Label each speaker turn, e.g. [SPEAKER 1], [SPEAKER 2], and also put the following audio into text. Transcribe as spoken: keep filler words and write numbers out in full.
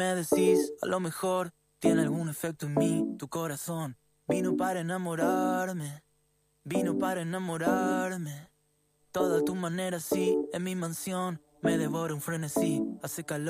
[SPEAKER 1] Me decís, a lo mejor tiene algún efecto en mí, tu corazón vino para enamorarme, vino para enamorarme. Toda tu manera, sí, en mi mansión me devora un frenesí, hace calor.